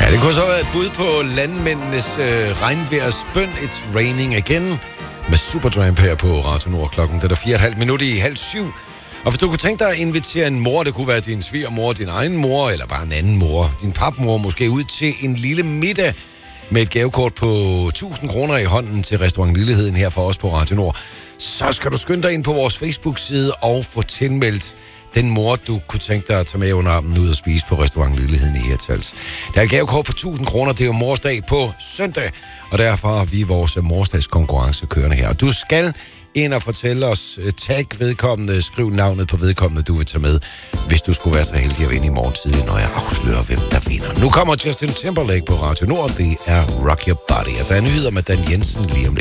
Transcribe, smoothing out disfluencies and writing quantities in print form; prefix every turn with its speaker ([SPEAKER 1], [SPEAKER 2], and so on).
[SPEAKER 1] Ja, det kunne så være et bud på landmændenes regnvejrsbøn. It's raining again. Med Superdramp her på Radio Nord. Klokken det er 4,5 minutter i 6:30. Og hvis du kunne tænke dig at invitere en mor, det kunne være din svigermor, din egen mor, eller bare en anden mor, din papmor måske, ud til en lille middag med et gavekort på 1.000 kroner i hånden til Restaurant Lilleheden her for os på Radio Nord, så skal du skynde dig ind på vores Facebook-side og få tilmeldt den mor, du kunne tænke dig at tage med under armen ud og spise på Restaurant Lilleheden i Hirtshals. Der er et gavekort på 1.000 kroner, det er jo morsdag på søndag, og derfor har vi vores morsdagskonkurrence kørende her. Og du skal ind og fortælle os, tag vedkommende, skriv navnet på vedkommende, du vil tage med, hvis du skulle være så heldig at vinde i morgen tidlig, når jeg afslører, hvem der vinder. Nu kommer Justin Timberlake på Radio Nord, det er Rock Your Body, og der er nyheder med Dan Jensen lige om lidt.